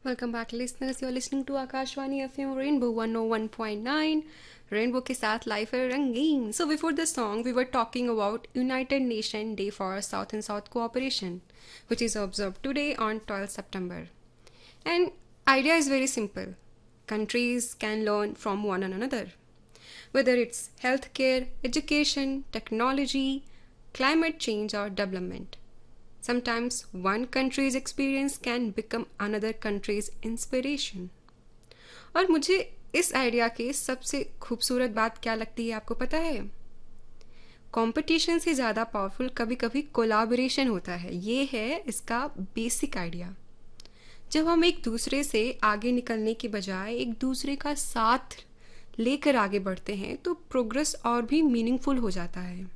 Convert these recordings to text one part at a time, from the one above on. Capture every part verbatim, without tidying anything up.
Welcome back, listeners. You're listening to Akashwani F M Rainbow one oh one point nine. Rainbow के साथ life है रंगीन. So before the song, we were talking about United Nation Day for South and South Cooperation, which is observed today on twelfth September. And idea is very simple. Countries can learn from one another. Whether it's healthcare, education, technology, climate change or development. Sometimes one country's experience can become another country's inspiration. और मुझे इस idea की सबसे खूबसूरत बात क्या लगती है आपको पता है? कंपटीशन से ज़्यादा पावरफुल कभी कभी कोलैबोरेशन होता है. ये है इसका बेसिक आइडिया. जब हम एक दूसरे से आगे निकलने के बजाय एक दूसरे का साथ लेकर आगे बढ़ते हैं तो प्रोग्रेस और भी मीनिंगफुल हो जाता है.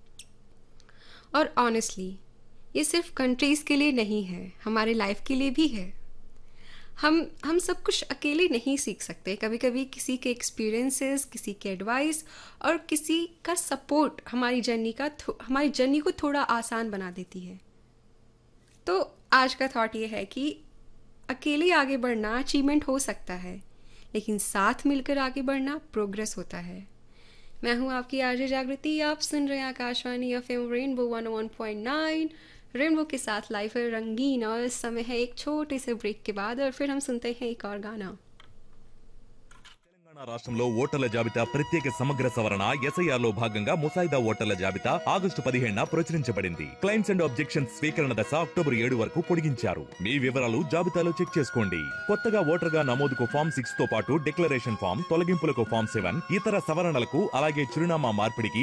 और ऑनेस्टली ये सिर्फ कंट्रीज़ के लिए नहीं है, हमारे लाइफ के लिए भी है. हम हम सब कुछ अकेले नहीं सीख सकते. कभी कभी किसी के एक्सपीरियंसेस, किसी के एडवाइस और किसी का सपोर्ट हमारी जर्नी का हमारी जर्नी को थोड़ा आसान बना देती है. तो आज का थॉट ये है कि अकेले आगे बढ़ना अचीवमेंट हो सकता है, लेकिन साथ मिलकर आगे बढ़ना प्रोग्रेस होता है. मैं हूँ आपकी आरजे जागृति. आप सुन रहे हैं आकाशवाणी एफएम रेनबो वन ओ वन पॉइंट नाइन. रेनबो के साथ लाइफ है रंगीन. और इस समय है एक छोटे से ब्रेक के बाद और फिर हम सुनते हैं एक और गाना. తెలంగాణ రాష్ట్రంలో ఓటర్ల జాబితా ప్రత్యేక సమగ్ర సవరణ ఎస్ఐఆర్ లో భాగంగా ముసాయిదా ఓటర్ల జాబితా ఆగస్టు పదిహేడున ప్రచురించబడింది. క్లైమ్స్ అండ్ ఆబ్జెక్షన్స్ స్వీకరణ దశ అక్టోబర్ ఏడు వరకు పొడిగించారు. మీ వివరాలు జాబితాలో చెక్ చేసుకోండి. కొత్తగా ఓటర్ గా నమోదుకు ఫామ్ సిక్స్ తో పాటు డిక్లరేషన్ ఫామ్, తొలగింపులకు ఫామ్ సెవెన్, ఇతర సవరణలకు అలాగే చిరునామా మార్పిడికి